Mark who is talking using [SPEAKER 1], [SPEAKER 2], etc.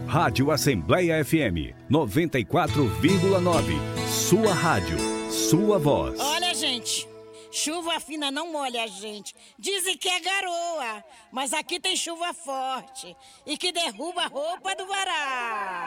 [SPEAKER 1] Rádio Assembleia FM 94,9. Sua rádio, sua voz.
[SPEAKER 2] Olha, gente, chuva fina não molha a gente. Dizem que é garoa, mas aqui tem chuva forte e que derruba a roupa do varal.